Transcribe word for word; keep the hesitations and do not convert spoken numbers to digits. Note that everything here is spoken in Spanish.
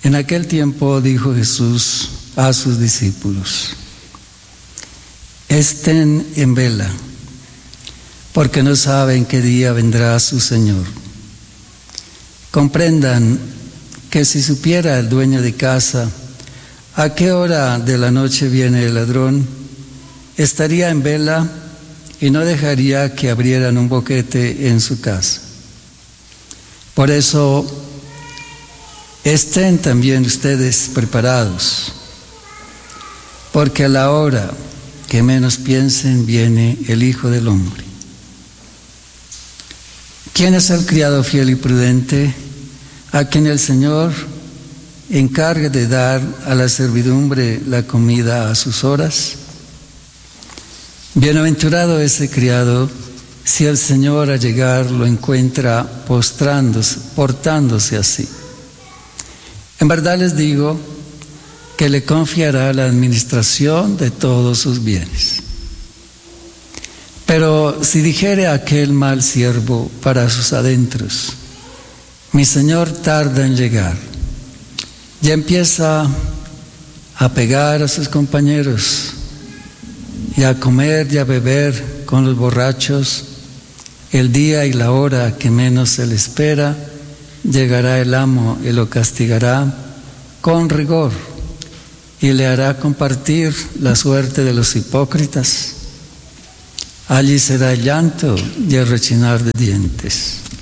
En aquel tiempo dijo Jesús a sus discípulos: estén en vela, porque no saben qué día vendrá su Señor. Comprendan que si supiera el dueño de casa a qué hora de la noche viene el ladrón, estaría en vela y no dejaría que abrieran un boquete en su casa. Por eso, estén también ustedes preparados, porque a la hora que menos piensen viene el Hijo del Hombre. ¿Quién es el criado fiel y prudente a quien el Señor encargue de dar a la servidumbre la comida a sus horas? Bienaventurado ese criado si el Señor al llegar lo encuentra postrándose, portándose así. En verdad les digo que le confiará la administración de todos sus bienes. Pero si dijere aquel mal siervo para sus adentros: mi Señor tarda en llegar, ya empieza a pegar a sus compañeros y a comer y a beber con los borrachos, el día y la hora que menos se le espera, llegará el amo y lo castigará con rigor y le hará compartir la suerte de los hipócritas. Allí será el llanto y el rechinar de dientes.